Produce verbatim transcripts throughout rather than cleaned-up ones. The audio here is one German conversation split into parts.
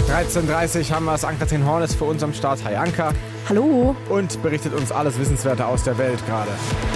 dreizehn Uhr dreißig haben wir das Ann-Kathrin Hornes für uns am Start. Hi Anka. Hallo. Und berichtet uns alles Wissenswerte aus der Welt gerade.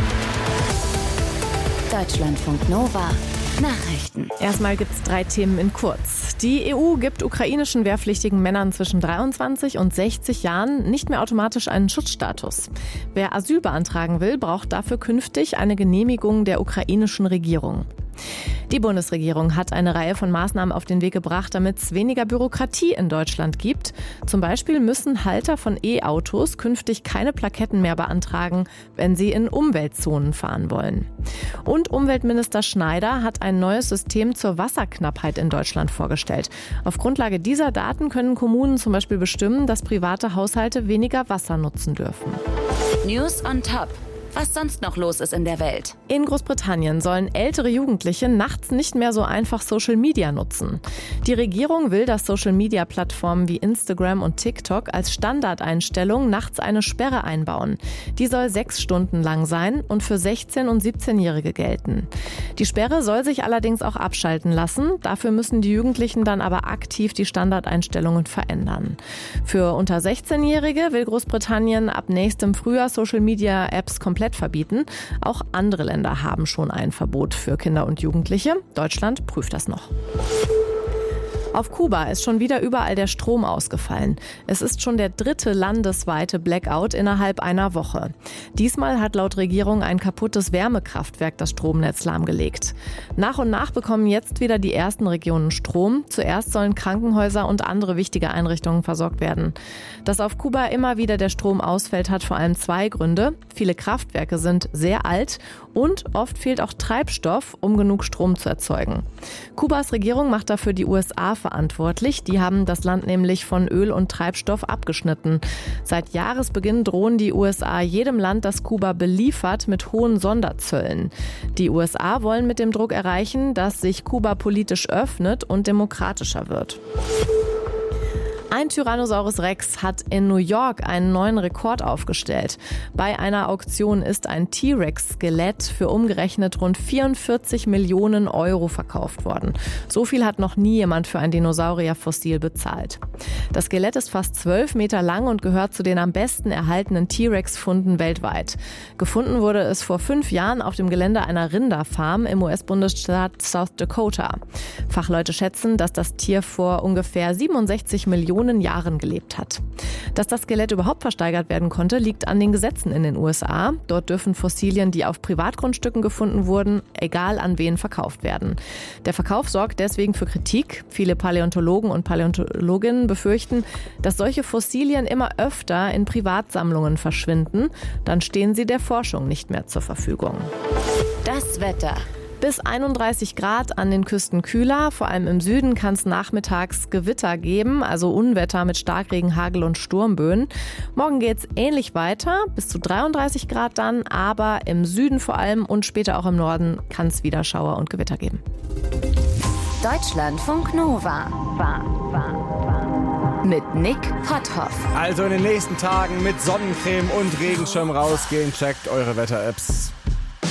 Deutschlandfunk Nova. Nachrichten. Erstmal gibt's drei Themen in kurz. Die E U gibt ukrainischen wehrpflichtigen Männern zwischen dreiundzwanzig und sechzig Jahren nicht mehr automatisch einen Schutzstatus. Wer Asyl beantragen will, braucht dafür künftig eine Genehmigung der ukrainischen Regierung. Die Bundesregierung hat eine Reihe von Maßnahmen auf den Weg gebracht, damit es weniger Bürokratie in Deutschland gibt. Zum Beispiel müssen Halter von E-Autos künftig keine Plaketten mehr beantragen, wenn sie in Umweltzonen fahren wollen. Und Umweltminister Schneider hat ein neues System zur Wasserknappheit in Deutschland vorgestellt. Auf Grundlage dieser Daten können Kommunen zum Beispiel bestimmen, dass private Haushalte weniger Wasser nutzen dürfen. News on Top. Was sonst noch los ist in der Welt. In Großbritannien sollen ältere Jugendliche nachts nicht mehr so einfach Social Media nutzen. Die Regierung will, dass Social-Media-Plattformen wie Instagram und TikTok als Standardeinstellung nachts eine Sperre einbauen. Die soll sechs Stunden lang sein und für sechzehn- und siebzehnjährige gelten. Die Sperre soll sich allerdings auch abschalten lassen. Dafür müssen die Jugendlichen dann aber aktiv die Standardeinstellungen verändern. Für unter sechzehnjährige will Großbritannien ab nächstem Frühjahr Social-Media-Apps komplett verbieten. Auch andere Länder haben schon ein Verbot für Kinder und Jugendliche. Deutschland prüft das noch. Auf Kuba ist schon wieder überall der Strom ausgefallen. Es ist schon der dritte landesweite Blackout innerhalb einer Woche. Diesmal hat laut Regierung ein kaputtes Wärmekraftwerk das Stromnetz lahmgelegt. Nach und nach bekommen jetzt wieder die ersten Regionen Strom. Zuerst sollen Krankenhäuser und andere wichtige Einrichtungen versorgt werden. Dass auf Kuba immer wieder der Strom ausfällt, hat vor allem zwei Gründe. Viele Kraftwerke sind sehr alt und oft fehlt auch Treibstoff, um genug Strom zu erzeugen. Kubas Regierung macht dafür die U S A verantwortlich. Die haben das Land nämlich von Öl und Treibstoff abgeschnitten. Seit Jahresbeginn drohen die U S A jedem Land, das Kuba beliefert, mit hohen Sonderzöllen. Die U S A wollen mit dem Druck erreichen, dass sich Kuba politisch öffnet und demokratischer wird. Ein Tyrannosaurus Rex hat in New York einen neuen Rekord aufgestellt. Bei einer Auktion ist ein T-Rex-Skelett für umgerechnet rund vierundvierzig Millionen Euro verkauft worden. So viel hat noch nie jemand für ein Dinosaurierfossil bezahlt. Das Skelett ist fast zwölf Meter lang und gehört zu den am besten erhaltenen T-Rex-Funden weltweit. Gefunden wurde es vor fünf Jahren auf dem Gelände einer Rinderfarm im U S-Bundesstaat South Dakota. Fachleute schätzen, dass das Tier vor ungefähr siebenundsechzig Millionen Jahren gelebt hat. Dass das Skelett überhaupt versteigert werden konnte, liegt an den Gesetzen in den U S A. Dort dürfen Fossilien, die auf Privatgrundstücken gefunden wurden, egal an wen verkauft werden. Der Verkauf sorgt deswegen für Kritik. Viele Paläontologen und Paläontologinnen befürchten, dass solche Fossilien immer öfter in Privatsammlungen verschwinden. Dann stehen sie der Forschung nicht mehr zur Verfügung. Das Wetter. Bis einunddreißig Grad, an den Küsten kühler. Vor allem im Süden kann es nachmittags Gewitter geben, also Unwetter mit Starkregen, Hagel und Sturmböen. Morgen geht es ähnlich weiter, bis zu dreiunddreißig Grad dann, aber im Süden vor allem und später auch im Norden kann es wieder Schauer und Gewitter geben. Deutschlandfunk Nova. War, war, war. Mit Nick Potthoff. Also in den nächsten Tagen mit Sonnencreme und Regenschirm rausgehen. Checkt eure Wetter-Apps.